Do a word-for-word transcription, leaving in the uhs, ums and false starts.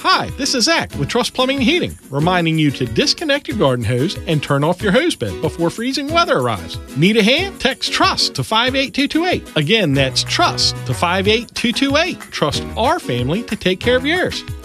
Hi, this is Zach with Trust Plumbing and Heating, reminding you to disconnect your garden hose and turn off your hose bed before freezing weather arrives. Need a hand? Text TRUST to five eight two two eight. Again, that's TRUST to five eight two two eight. Trust our family to take care of yours.